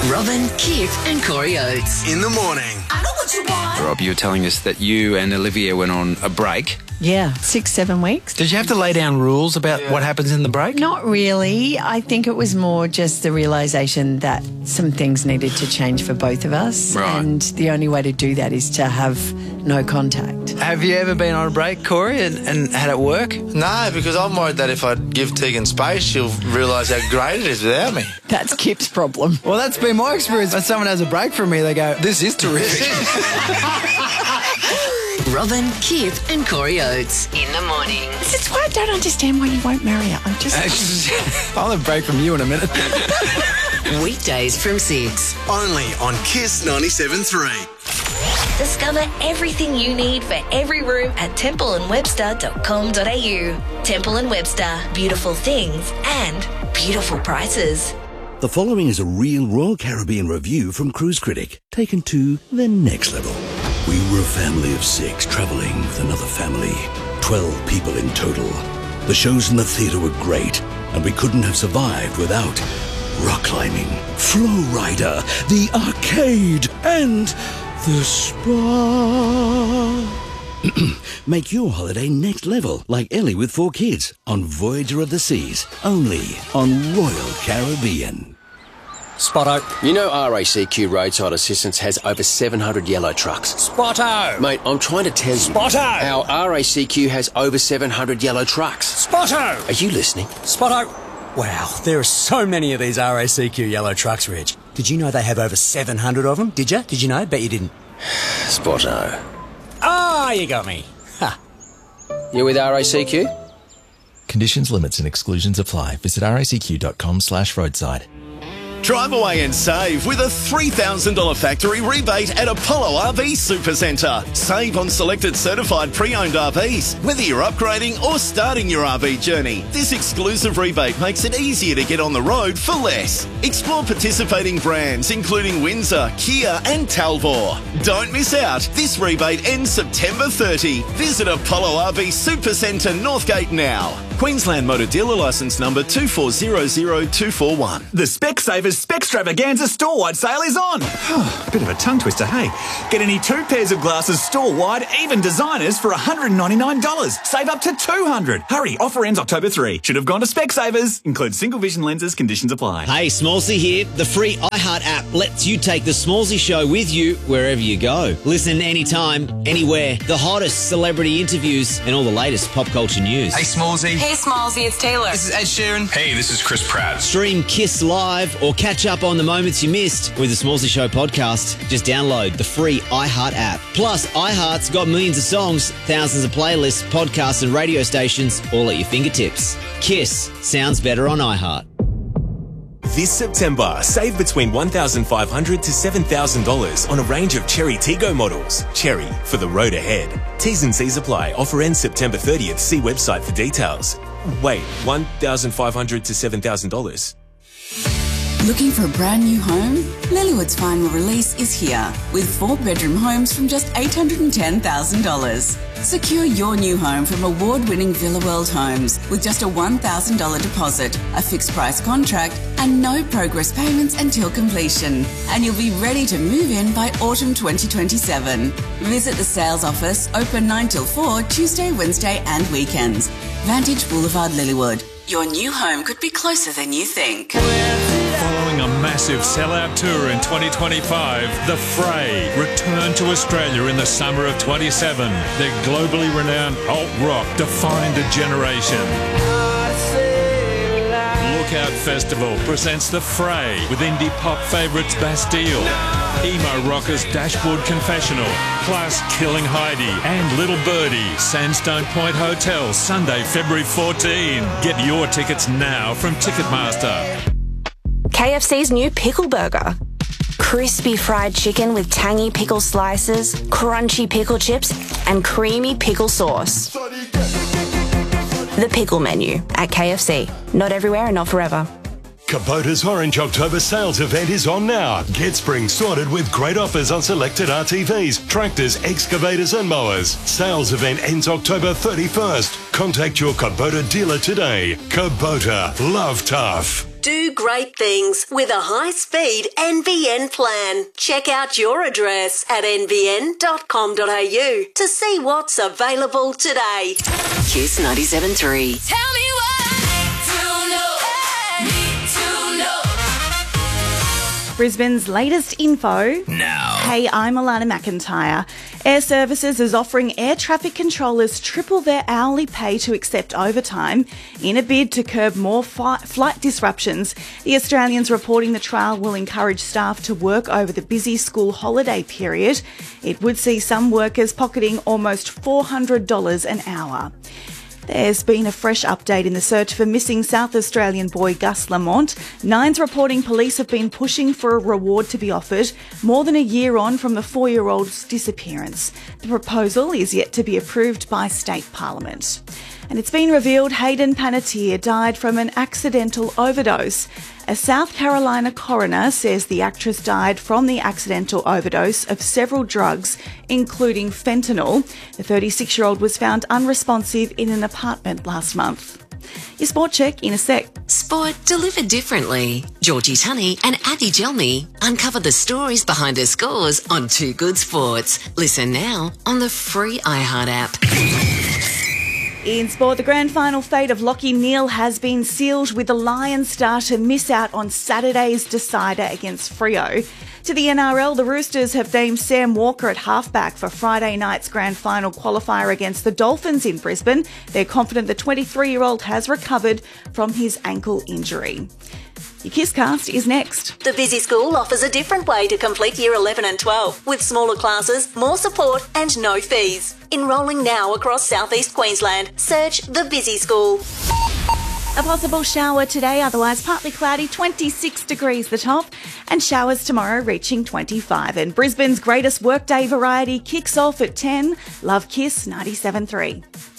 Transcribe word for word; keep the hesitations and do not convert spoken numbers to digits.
Robin, Kip and Corey Oates. In the morning. I know what you want. Rob, you were telling us that you and Olivia went on a break. Yeah, six, seven weeks. Did you have to lay down rules about Yeah. what happens in the break? Not really. I think it was more just the realisation that some things needed to change for both of us. Right. And the only way to do that is to have no contact. Have you ever been on a break, Corey, and, and had it work? No, because I'm worried that if I give Tegan space, she'll realise how great it is without me. That's Kip's problem. Well, that's been my experience. When someone has a break from me, they go, this is terrific. Robin, Kip and Corey Oates. In the morning. This is why I don't understand why you won't marry her. I'm just... I'll have a break from you in a minute. Weekdays from six. Only on Kiss ninety-seven point three. Discover everything you need for every room at temple and webster dot com dot a u. Temple and Webster. Beautiful things and beautiful prices. The following is a real Royal Caribbean review from Cruise Critic, taken to the next level. We were a family of six travelling with another family, twelve people in total. The shows in the theatre were great, and we couldn't have survived without rock climbing, Flow Rider, the arcade, and the spa. Make your holiday next level, like Ellie with four kids, on Voyager of the Seas, only on Royal Caribbean. Spotto. You know R A C Q Roadside Assistance has over seven hundred yellow trucks. Spotto. Mate, I'm trying to tell you Spotto. how R A C Q has over seven hundred yellow trucks. Spotto. Are you listening? Spotto. Wow, there are so many of these R A C Q yellow trucks, Reg. Did you know they have over seven hundred of them? Did you? Did you know? Bet you didn't. Spotto. Ah, you got me. Ha. You with R A C Q? Conditions, limits and exclusions apply. Visit racq.com slash roadside. Drive away and save with a three thousand dollars factory rebate at Apollo R V Supercentre. Save on selected certified pre-owned R Vs, whether you're upgrading or starting your R V journey. This exclusive rebate makes it easier to get on the road for less. Explore participating brands including Windsor, Kia and Talbot. Don't miss out. This rebate ends September thirtieth. Visit Apollo R V Supercentre Northgate now. Queensland Motor Dealer Licence number two four zero zero two four one. The Specsavers Specstravaganza store-wide sale is on. Bit of a tongue twister, hey? Get any two pairs of glasses store-wide, even designers, for one hundred ninety-nine dollars. Save up to two hundred dollars. Hurry, offer ends October third. Should have gone to Specsavers. Includes single vision lenses, conditions apply. Hey, Smallsy here. The free iHeart app lets you take the Smallsy show with you wherever you go. Listen anytime, anywhere. The hottest celebrity interviews and all the latest pop culture news. Hey, Smallsy. Hey, Smallsy, it's Taylor. This is Ed Sheeran. Hey, this is Chris Pratt. Stream Kiss Live or catch up on the moments you missed with the Smallsy Show podcast. Just download the free iHeart app. Plus, iHeart's got millions of songs, thousands of playlists, podcasts and radio stations all at your fingertips. Kiss sounds better on iHeart. This September, save between one thousand five hundred dollars to seven thousand dollars on a range of Cherry Tiggo models. Cherry, for the road ahead. T's and C's apply. Offer ends September thirtieth. See website for details. Wait, one thousand five hundred dollars to seven thousand dollars? Looking for a brand new home? Lilywood's final release is here with four bedroom homes from just eight hundred ten thousand dollars. Secure your new home from award-winning Villa World Homes with just a one thousand dollars deposit, a fixed price contract and no progress payments until completion. And you'll be ready to move in by autumn twenty twenty-seven. Visit the sales office, open nine till four, Tuesday, Wednesday and weekends. Vantage Boulevard, Lilywood. Your new home could be closer than you think. Following a massive sellout tour in twenty twenty-five, The Fray return to Australia in the summer of twenty-seven. Their globally renowned alt rock defined a generation. Lookout Festival presents The Fray with indie pop favourites Bastille, emo rockers Dashboard Confessional, plus Killing Heidi and Little Birdie, Sandstone Point Hotel, Sunday, February fourteenth. Get your tickets now from Ticketmaster. K F C's new Pickle Burger. Crispy fried chicken with tangy pickle slices, crunchy pickle chips, and creamy pickle sauce. The Pickle Menu at K F C. Not everywhere and not forever. Kubota's Orange October sales event is on now. Get spring sorted with great offers on selected R T Vs, tractors, excavators and mowers. Sales event ends October thirty-first. Contact your Kubota dealer today. Kubota, love tough. do great things with a high-speed N B N plan. Check out your address at n b n dot com dot a u to see what's available today. Kiss ninety-seven point three. Tell me what to know. Need to know. Brisbane's latest info. Now. Hey, I'm Alana McIntyre. Air Services is offering air traffic controllers triple their hourly pay to accept overtime in a bid to curb more fi- flight disruptions. The Australians reporting the trial will encourage staff to work over the busy school holiday period. It would see some workers pocketing almost four hundred dollars an hour. There's been a fresh update in the search for missing South Australian boy Gus Lamont. Nine's reporting police have been pushing for a reward to be offered more than a year on from the four-year-old's disappearance. The proposal is yet to be approved by State Parliament. And it's been revealed Hayden Panettiere died from an accidental overdose. A South Carolina coroner says the actress died from the accidental overdose of several drugs, including fentanyl. The thirty-six-year-old was found unresponsive in an apartment last month. Your sport check in a sec. Sport delivered differently. Georgie Tunney and Addy Gelmy uncover the stories behind her scores on Two Good Sports. Listen now on the free iHeart app. In sport, the grand final fate of Lachie Neale has been sealed with the Lions star to miss out on Saturday's decider against Freo. To the N R L, the Roosters have named Sam Walker at halfback for Friday night's grand final qualifier against the Dolphins in Brisbane. They're confident the twenty-three-year-old has recovered from his ankle injury. Your KissCast is next. The Busy School offers a different way to complete Year eleven and twelve, with smaller classes, more support and no fees. Enrolling now across South East Queensland. Search The Busy School. A possible shower today, otherwise partly cloudy, twenty-six degrees the top, and showers tomorrow reaching twenty-five. And Brisbane's greatest workday variety kicks off at ten. Love Kiss ninety-seven point three.